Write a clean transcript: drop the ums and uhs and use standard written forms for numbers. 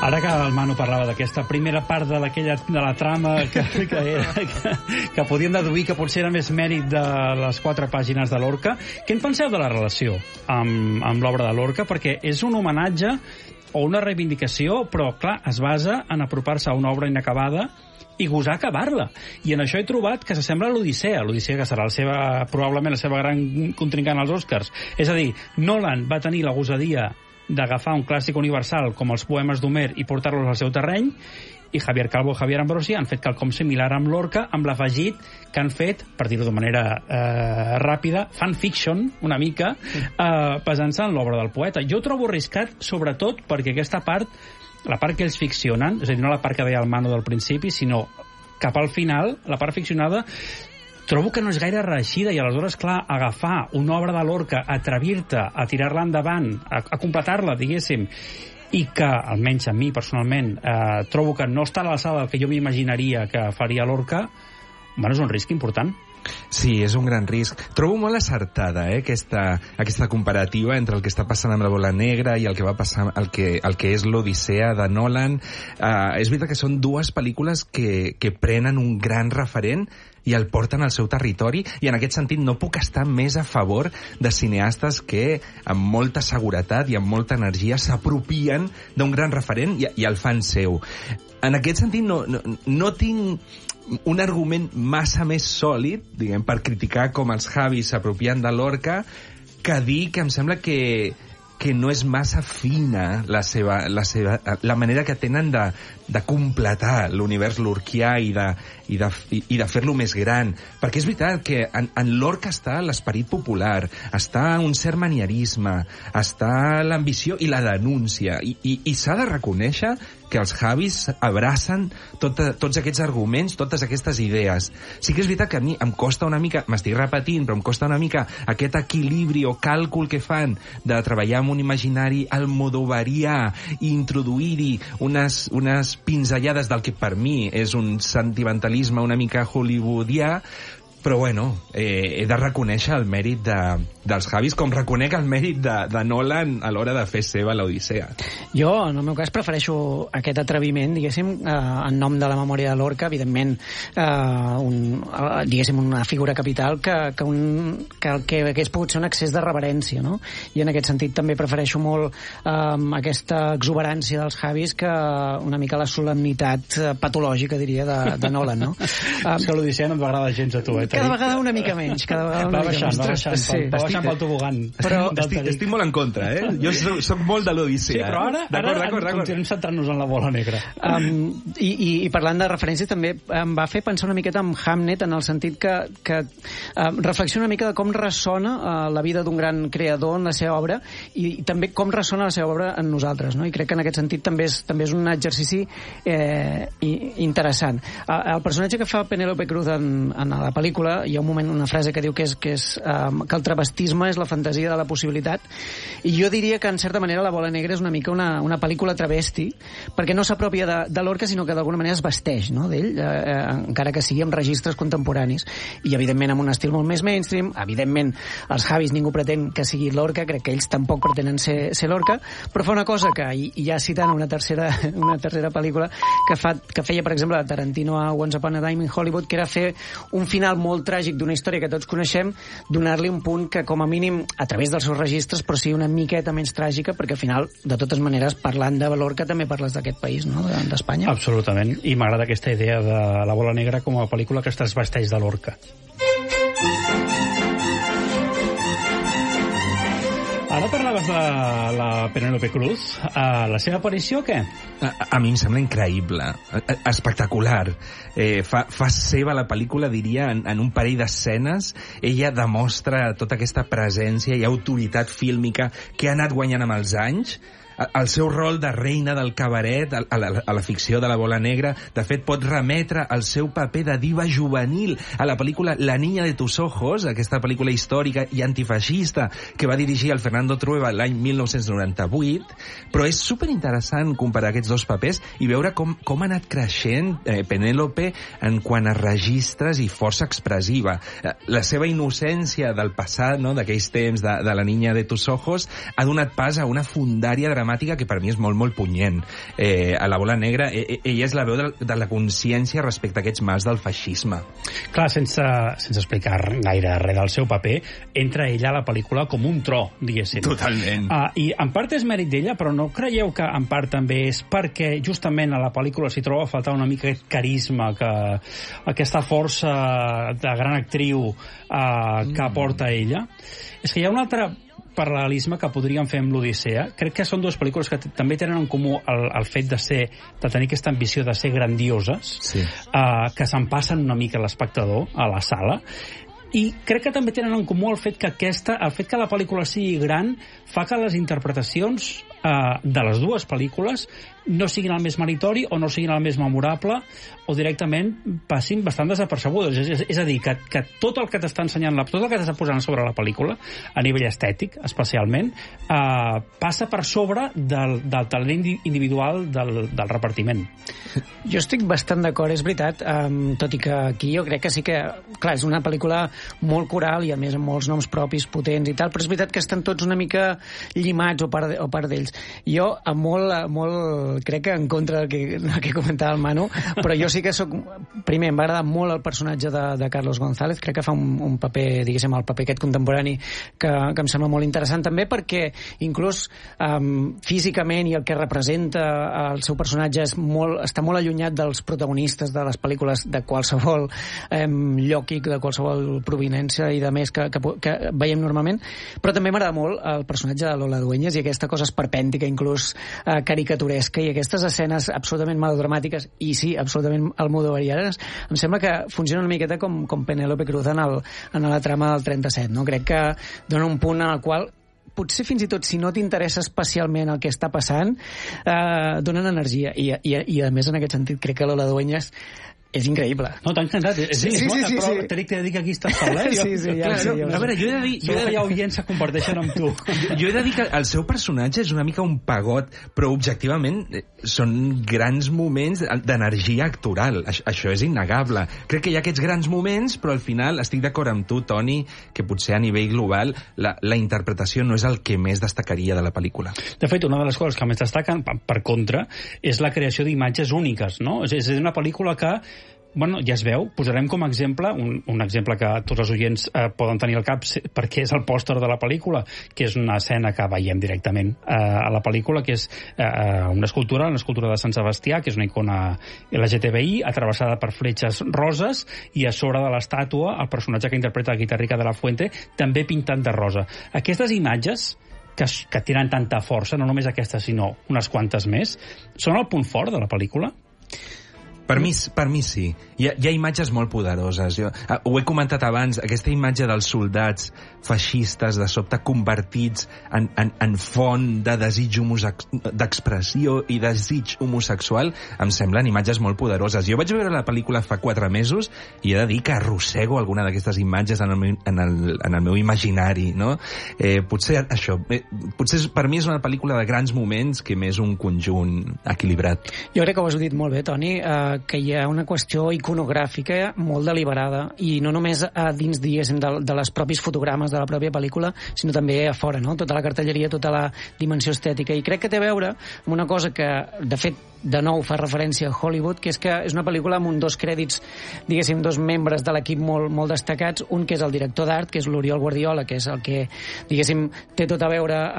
Ara que el Manu parlava d'aquesta primera part de la trama que podíem deduir que potser era més mèrit de les 4 pàgines de Lorca, què en penseu de la relació amb l'obra de Lorca? Perquè és un homenatge o una reivindicació, però clar, es basa en apropar-se a una obra inacabada i gosar acabar-la. I en això he trobat que s'assembla a l'Odissea que serà probablement la seva gran contrincant als Oscars. És a dir, Nolan va tenir la gosadia d'agafar un clàssic universal com els poemes d'Homer i portar-los al seu terreny, i Javier Calvo i Javier Ambrosi han fet quelcom similar amb Lorca, amb l'afegit que han fet, per dir-ho de manera ràpida, fanfiction, una mica, basant-se en l'obra del poeta. Jo ho trobo arriscat, sobretot perquè aquesta part, la part que ells ficcionen, és a dir, no la part que deia el Manu del principi, sinó cap al final, la part ficcionada, trobo que no és gaire reeixida, i aleshores, clar, agafar una obra de Lorca, atrevir-te a tirar-la endavant, a completar-la, diguéssim, i que, almenys a mi personalment, trobo que no està a l'alçada del que jo m'imaginaria que faria Lorca, bueno, és un risc important. Sí, és un gran risc. Trobo molt acertada aquesta comparativa entre el que està passant amb la Bola Negra i el que va passar, el que és l'Odissea de Nolan. És veritat que són dues pel·lícules que prenen un gran referent i el porten al seu territori, i en aquest sentit no puc estar més a favor de cineastes que amb molta seguretat i amb molta energia s'apropien d'un gran referent i el fan seu. En aquest sentit no tinc un argument massa més sòlid, diguem, per criticar com els Javis s'apropien de Lorca, que dir que em sembla que no és massa fina la manera que tenen de completar l'univers lorquià i de fer-lo més gran. Perquè és veritat que en Lorca està l'esperit popular, està un cert manierisme, està l'ambició i la denúncia, i s'ha de reconèixer que els Javis abracen tots aquests arguments, totes aquestes idees. Sí que és veritat que a mi em costa una mica, m'estic repetint, però em costa una mica aquest equilibri o càlcul que fan de treballar amb un imaginari almodovarià i introduir-hi unes pinzellades del que per mi és un sentimentalisme una mica hollywoodià, però bueno, he de reconèixer el mèrit dels Javis, com reconec el mèrit de Nolan a l'hora de fer seva l'Odissea. Jo, en el meu cas, prefereixo aquest atreviment, diguéssim, en nom de la memòria de Lorca, evidentment, diguéssim, una figura capital que hagués pogut ser un excés de reverència, no? I en aquest sentit també prefereixo molt aquesta exuberància dels Javis que una mica la solemnitat patològica, diria, de Nolan, no? És que l'Odissea no t'agrada gens a tu, Cada vegada una mica menys. Va baixant pel tobogan. Però estic molt en contra, Jo soc molt de l'Odissea. Sí, però ara continuem centrant-nos en la Bola Negra. I parlant de referències, també em va fer pensar una miqueta en Hamnet, en el sentit que reflexiona una mica de com ressona la vida d'un gran creador en la seva obra, i també com ressona la seva obra en nosaltres, no? I crec que en aquest sentit també és un exercici interessant. El personatge que fa Penélope Cruz en la pel·lícula, hi ha un moment, una frase que diu que el travestisme és la fantasia de la possibilitat, i jo diria que en certa manera la Bola Negra és una mica una pel·lícula travesti, perquè no s'apropia de Lorca, sinó que d'alguna manera es vesteix, no, d'ell, encara que sigui amb registres contemporanis, i evidentment amb un estil molt més mainstream. Evidentment els Javis ningú pretén que sigui Lorca, crec que ells tampoc pretenen ser Lorca, però fa una cosa que, i ja citant una tercera pel·lícula que feia, per exemple, Tarantino a Once Upon a Time in Hollywood, que era fer un final molt tràgic d'una història que tots coneixem, donar-li un punt que, com a mínim, a través dels seus registres, però sigui una miqueta menys tràgica, perquè al final, de totes maneres, parlant de Lorca també parles d'aquest país, no?, d'Espanya. Absolutament, i m'agrada aquesta idea de la Bola Negra com a pel·lícula que es transvesteix de Lorca. Ara parlaves de la Penélope Cruz. La seva aparició, què? A mi em sembla increïble, espectacular. Fa seva la pel·lícula, diria, en un parell d'escenes. Ella demostra tota aquesta presència i autoritat fílmica que ha anat guanyant amb els anys. El seu rol de reina del cabaret a la ficció de la Bola Negra, de fet, pot remetre al seu paper de diva juvenil a la pel·lícula La niña de tus ojos, aquesta pel·lícula històrica i antifeixista que va dirigir el Fernando Trueba l'any 1998, però és superinteressant comparar aquests dos papers i veure com ha anat creixent Penélope en quant a registres i força expressiva. La seva innocència del passat, no?, d'aquells temps de La niña de tus ojos, ha donat pas a una fundària dramàtica dramàtica que per mi és molt, molt punyent. A La bola negra, ella és la veu de la consciència respecte a aquests mals del feixisme. Clar, sense explicar gaire res del seu paper, entra ella a la pel·lícula com un tro, diguéssim. Totalment. I en part és mèrit d'ella, però no creieu que en part també és perquè justament a la pel·lícula s'hi troba a faltar una mica aquest carisma, aquesta força de gran actriu que aporta ella? És que hi ha un altre paral·lelisme que podríem fer amb l'Odissea. Crec que són dues pel·lícules que també tenen en comú el fet de tenir aquesta ambició de ser grandioses, sí. Que se'n passen una mica l'espectador a la sala, i crec que també tenen en comú el fet que la pel·lícula sigui gran fa que les interpretacions de les dues pel·lícules no siguin el més meritori o no siguin el més memorable o directament passin bastant desapercebudes. És a dir, que tot el que t'està ensenyant, tot el que t'està posant sobre la pel·lícula, a nivell estètic, especialment, passa per sobre del talent individual del repartiment. Jo estic bastant d'acord, és veritat, tot i que aquí jo crec que sí que, clar, és una pel·lícula molt coral i a més amb molts noms propis potents i tal, però és veritat que estan tots una mica llimats o part d'ells. Jo, molt crec que en contra del que comentava el Manu, però jo sí que primer, em va agradar molt el personatge de Carlos González, crec que fa un paper, diguéssim, el paper aquest contemporani que em sembla molt interessant també, perquè inclús físicament i el que representa el seu personatge està molt allunyat dels protagonistes de les pel·lícules de qualsevol lloc i de qualsevol provinència i de més que veiem normalment, però també m'agrada molt el personatge de Lola Dueñas i aquesta cosa esperpèntica, inclús caricaturesca, i aquestes escenes absolutament melodramàtiques i sí, absolutament almodovarianes, em sembla que funciona una miqueta com Penélope Cruz en la trama del 37, no? Crec que dona un punt en el qual potser fins i tot si no t'interessa especialment el que està passant, donen energia i a més en aquest sentit crec que Lola Dueñas és increïble. No, t'ha encantat. Sí, però t'he de dir que aquí estàs sol, eh? Sí, ja ho sé. A veure, jo he de dir... Segur que hi ha oients que comparteixen amb tu. Jo he de dir que el seu personatge és una mica un pagot, però objectivament són grans moments d'energia actoral. Això és innegable. Crec que hi ha aquests grans moments, però al final estic d'acord amb tu, Toni, que potser a nivell global la interpretació no és el que més destacaria de la pel·lícula. De fet, una de les coses que més destaquen, per contra, és la creació d'imatges úniques, no? És una pel·lícula que ja es veu, posarem com a exemple un exemple que tots els oients poden tenir al cap perquè és el pòster de la pel·lícula, que és una escena que veiem directament a la pel·lícula, que és una escultura de Sant Sebastià, que és una icona LGTBI atravessada per fletxes roses, i a sobre de l'estàtua el personatge que interpreta la Guitarrica de la Fuente també pintat de rosa. Aquestes imatges que tenen tanta força, no només aquestes sinó unes quantes més, són el punt fort de la pel·lícula? Per mi sí. Hi ha imatges molt poderoses. Ho he comentat abans, aquesta imatge dels soldats feixistes de sobte convertits en font de desig d'expressió i desig homosexual, em semblen imatges molt poderoses. Jo vaig veure la pel·lícula fa 4 mesos i he de dir que arrossego alguna d'aquestes imatges en el meu imaginari, no? Potser per mi és una pel·lícula de grans moments que més un conjunt equilibrat. Jo crec que ho has dit molt bé, Toni, que hi ha una qüestió iconogràfica molt deliberada, i no només dins, diguéssim, de les propis fotogrames de la pròpia pel·lícula, sinó també a fora, no? Tota la cartelleria, tota la dimensió estètica, i crec que té a veure amb una cosa que, de fet, de nou fa referència a Hollywood, que és una pel·lícula amb 2 crèdits, diguéssim, 2 membres de l'equip molt destacats, un que és el director d'art, que és l'Oriol Guardiola, que és el que, diguéssim, té tot a veure